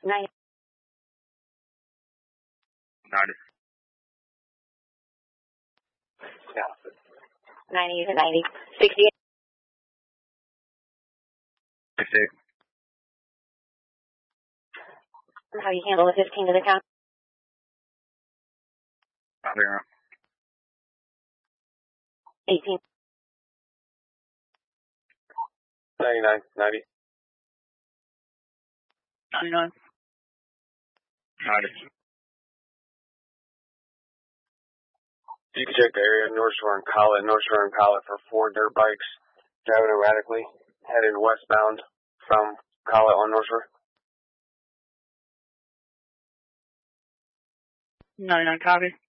90. 90. Yeah. 90 to 90. 68. 68. How do you handle the 15 to the count? Copy, route. 18. 99, 90. 99. 90. You can check the area of North Shore and Collett for 4 dirt bikes driving erratically, headed westbound from Collett on North Shore. 99, copy.